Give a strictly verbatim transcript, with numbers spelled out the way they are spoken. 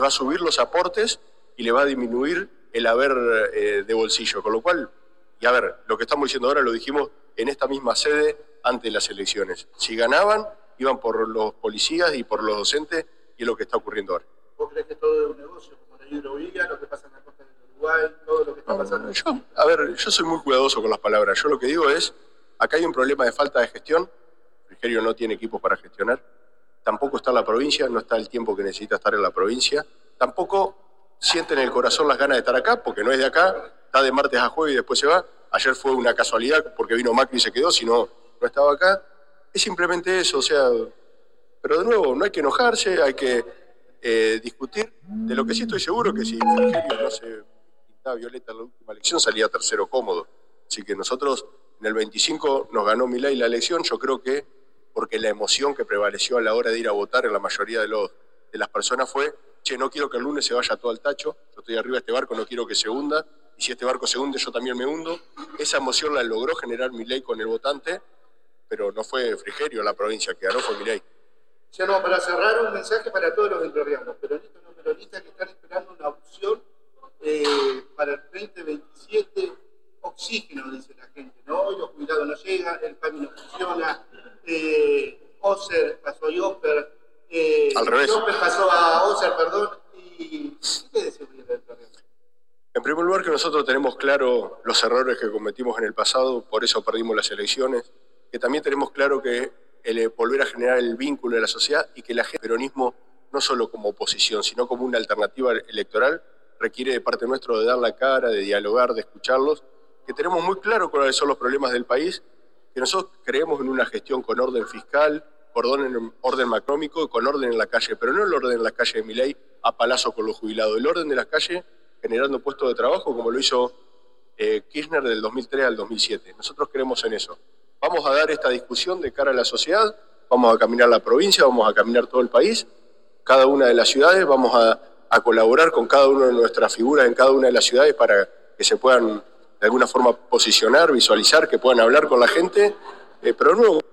les va a subir los aportes y le va a disminuir el haber eh, de bolsillo. Con lo cual, y a ver, lo que estamos diciendo ahora lo dijimos en esta misma sede antes de las elecciones. Si ganaban, iban por los policías y por los docentes, y es lo que está ocurriendo ahora. ¿Vos crees que todo es un negocio, como la hidrovía, lo que pasa en la costa del Uruguay, todo lo que está pasando? Yo, a ver, yo soy muy cuidadoso con las palabras. Yo lo que digo es, acá hay un problema de falta de gestión. Frigerio no tiene equipos para gestionar. Tampoco está en la provincia, no está el tiempo que necesita estar en la provincia. Tampoco sienten en el corazón las ganas de estar acá, porque no es de acá, está de martes a jueves y después se va. Ayer fue una casualidad porque vino Macri y se quedó, si no, no estaba acá. Es simplemente eso, o sea, pero de nuevo, no hay que enojarse, hay que eh, discutir. De lo que sí estoy seguro que si Frigerio no se pintaba violeta en la última elección, salía tercero cómodo. Así que nosotros en el veinticinco nos ganó Milei la elección, yo creo que porque la emoción que prevaleció a la hora de ir a votar en la mayoría de, los, de las personas fue, che, no quiero que el lunes se vaya todo al tacho, yo estoy arriba de este barco, no quiero que se hunda, y si este barco se hunde yo también me hundo. Esa emoción la logró generar Milei con el votante, pero no fue Frigerio la provincia que ganó, fue Milei. Ya no, para cerrar, un mensaje para todos los entrerrianos, peronistas no peronistas que están esperando una opción eh, para el veinte veintisiete, oxígeno, dice la gente, ¿no? Hoy los jubilados no llegan, el P A M I no funciona, eh, Oser pasó a Iopper, eh, al revés. Iopper pasó a Oser, perdón, y ¿qué te decís del entrerriano? En primer lugar, que nosotros tenemos claro los errores que cometimos en el pasado, por eso perdimos las elecciones, que también tenemos claro que el volver a generar el vínculo de la sociedad y que la gente del peronismo, no solo como oposición, sino como una alternativa electoral, requiere de parte nuestra de dar la cara, de dialogar, de escucharlos, que tenemos muy claro cuáles son los problemas del país, que nosotros creemos en una gestión con orden fiscal, con orden, orden macroeconómico y con orden en la calle, pero no el orden en la calle de Milei a palazo con los jubilados, el orden de la calle generando puestos de trabajo como lo hizo eh, Kirchner del dos mil tres al dos mil siete. Nosotros creemos en eso. Vamos a dar esta discusión de cara a la sociedad, vamos a caminar la provincia, vamos a caminar todo el país, cada una de las ciudades, vamos a, a colaborar con cada una de nuestras figuras en cada una de las ciudades para que se puedan de alguna forma posicionar, visualizar, que puedan hablar con la gente, eh, pero no